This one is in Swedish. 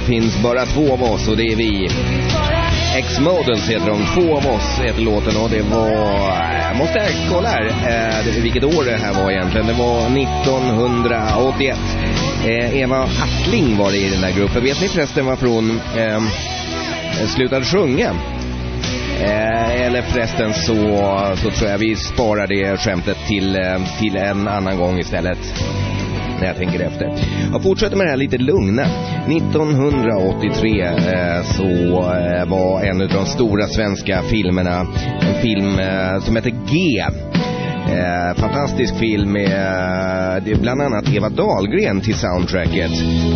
finns bara två av oss och det är vi. X-Models heter de, två av oss heter låten och det var, jag måste kolla här vilket år det här var egentligen. Det var 1981. Eva Attling var det i den där gruppen. Vet ni förresten varför hon slutade sjunga? Eller förresten så tror jag vi sparar det skämtet till en annan gång istället. När jag tänker efter. Jag fortsätter med det här lite lugna. 1983 så var en av de stora svenska filmerna en film som heter G. Fantastisk film med bland annat Eva Dahlgren till soundtracket.